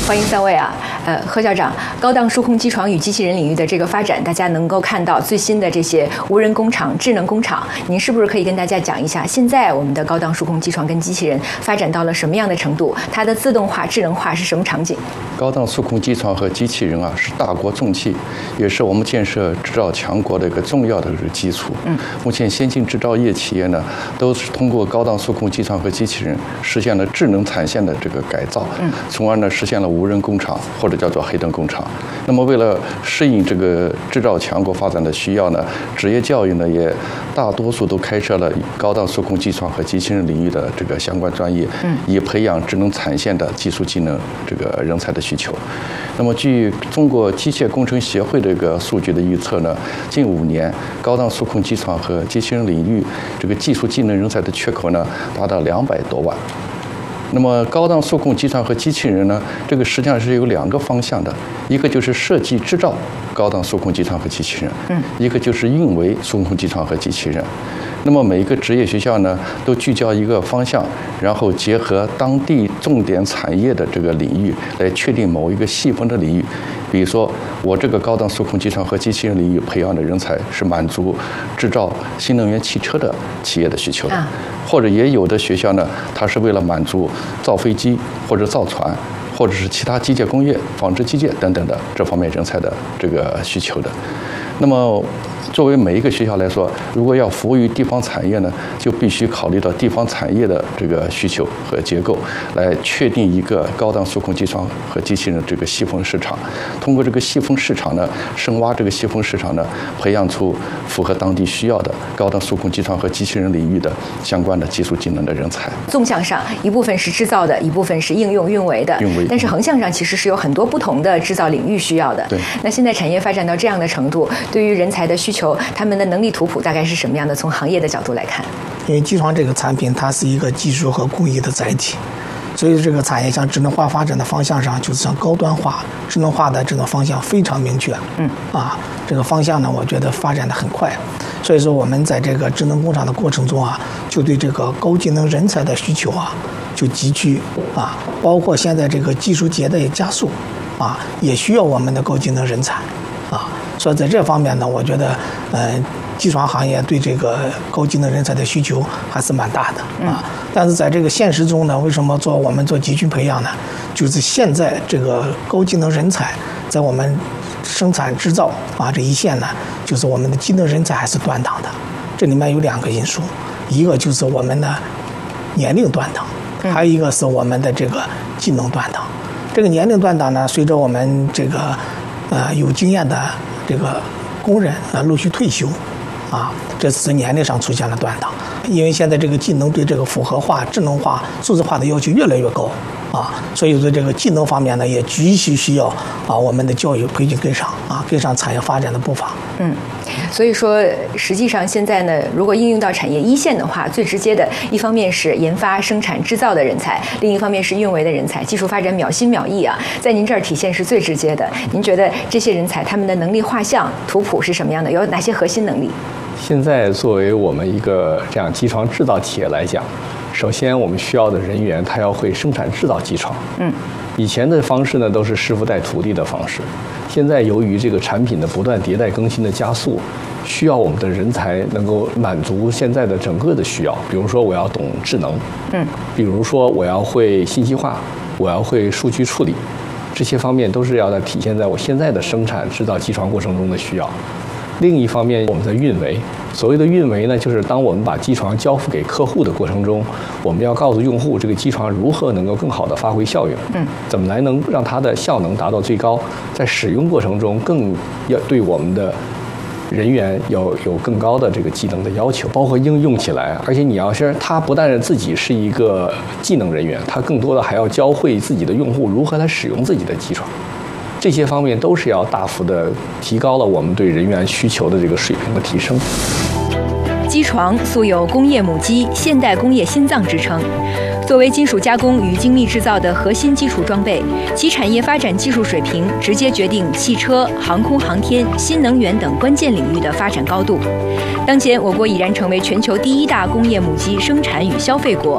欢迎三位啊，何校长，高档数控机床与机器人领域的这个发展，大家能够看到最新的这些无人工厂、智能工厂，您是不是可以跟大家讲一下，现在我们的高档数控机床跟机器人发展到了什么样的程度？它的自动化、智能化是什么场景？ 高档数控机床和机器人啊，是大国重器，也是我们建设制造强国的一个重要的基础。目前先进制造业企业呢，都是通过高档数控机床和机器人实现了智能产线的这个改造，从而呢实现了无人工厂或者叫做黑灯工厂。那么为了适应这个制造强国发展的需要呢，职业教育呢也大多数都开设了高档数控机床和机器人领域的这个相关专业，以培养智能产线的技术技能这个人才的需求。那么据中国机械工程协会这个数据的预测呢，近5年高档数控机床和机器人领域这个技术技能人才的缺口呢达到200多万。那么高档数控机床和机器人呢，这个实际上是有2个方向的，一个就是设计制造高档数控机床和机器人，一个就是运维数控机床和机器人。那么每一个职业学校呢，都聚焦一个方向，然后结合当地重点产业的这个领域，来确定某一个细分的领域。比如说，我这个高档数控机床和机器人领域培养的人才是满足制造新能源汽车的企业的需求的，或者也有的学校呢，它是为了满足造飞机或者造船，或者是其他机械工业、纺织机械等等的这方面人才的这个需求的。那么作为每一个学校来说，如果要服务于地方产业呢，就必须考虑到地方产业的这个需求和结构，来确定一个高档数控机床和机器人这个细分市场。通过这个细分市场呢，深挖这个细分市场呢，培养出符合当地需要的高档数控机床和机器人领域的相关的技术技能的人才。 纵向上，一部分是制造的，一部分是应用运维的，但是横向上其实是有很多不同的制造领域需要的。 对。 那现在产业发展到这样的程度，对于人才的需求，他们的能力图谱大概是什么样的？从行业的角度来看， 因为机床这个产品它是一个技术和工艺的载体，所以这个产业向智能化发展的方向上，就是向高端化、智能化的这种方向非常明确。这个方向呢，我觉得发展的很快。所以说，我们在这个智能工厂的过程中啊，就对这个高技能人才的需求啊，就急剧包括现在这个技术迭代也加速也需要我们的高技能人才所以在这方面呢，我觉得机床行业对这个高技能人才的需求还是蛮大的但是在这个现实中呢，为什么我们做集群培养呢？就是现在这个高技能人才在我们生产制造这一线呢，就是我们的技能人才还是断档的。这里面有2个因素，一个就是我们的年龄断档，还有一个是我们的这个技能断档。这个年龄断档呢，随着我们这个有经验的这个工人陆续退休这是年龄上出现了断档。因为现在这个技能对这个复合化、智能化、数字化的要求越来越高所以说这个技能方面呢，也急需要我们的教育培训跟上跟上产业发展的步伐。 所以说实际上现在呢，如果应用到产业一线的话，最直接的一方面是研发、生产、制造的人才，另一方面是运维的人才，技术发展秒新秒异在您这儿体现是最直接的。您觉得这些人才他们的能力画像图谱是什么样的？有哪些核心能力？ 现在作为我们一个这样机床制造企业来讲，首先我们需要的人员他要会生产制造机床。以前的方式呢都是师傅带徒弟的方式，现在由于这个产品的不断迭代更新的加速，需要我们的人才能够满足现在的整个的需要。比如说我要懂智能，比如说我要会信息化，我要会数据处理，这些方面都是要体现在我现在的生产制造机床过程中的需要。另一方面，我们的运维，所谓的运维呢，就是当我们把机床交付给客户的过程中，我们要告诉用户这个机床如何能够更好的发挥效用，怎么来能让它的效能达到最高，在使用过程中更要对我们的人员有更高的这个技能的要求，包括应用起来。而且你要是他不但是自己是一个技能人员，他更多的还要教会自己的用户如何来使用自己的机床。这些方面都是要大幅的提高了我们对人员需求的这个水平的提升。 机床素有工业母机、现代工业心脏之称，作为金属加工与精密制造的核心基础装备，其产业发展技术水平直接决定汽车、航空航天、新能源等关键领域的发展高度。当前，我国已然成为全球第1大工业母机生产与消费国，